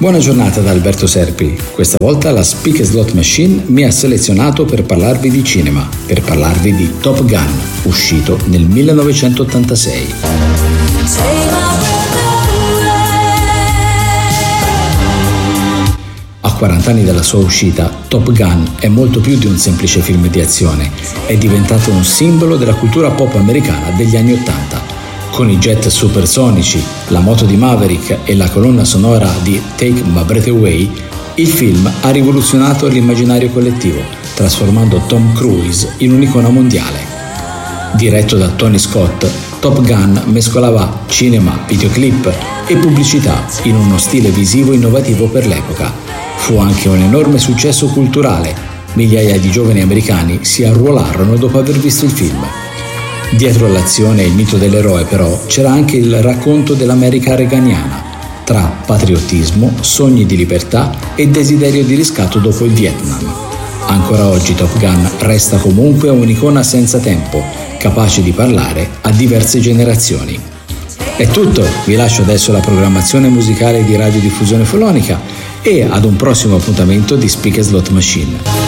Buona giornata da Alberto Serpi. Questa volta la Speak Slot Machine mi ha selezionato per parlarvi di cinema, per parlarvi di Top Gun, uscito nel 1986. A 40 anni dalla sua uscita, Top Gun è molto più di un semplice film di azione, è diventato un simbolo della cultura pop americana degli anni '80. Con i jet supersonici, la moto di Maverick e la colonna sonora di Take My Breath Away, il film ha rivoluzionato l'immaginario collettivo, trasformando Tom Cruise in un'icona mondiale. Diretto da Tony Scott, Top Gun mescolava cinema, videoclip e pubblicità in uno stile visivo innovativo per l'epoca. Fu anche un enorme successo culturale. Migliaia di giovani americani si arruolarono dopo aver visto il film. Dietro all'azione e il mito dell'eroe, però, c'era anche il racconto dell'America reaganiana, tra patriottismo, sogni di libertà e desiderio di riscatto dopo il Vietnam. Ancora oggi Top Gun resta comunque un'icona senza tempo, capace di parlare a diverse generazioni. È tutto, vi lascio adesso la programmazione musicale di Radiodiffusione Follonica e ad un prossimo appuntamento di Speak Slot Machine.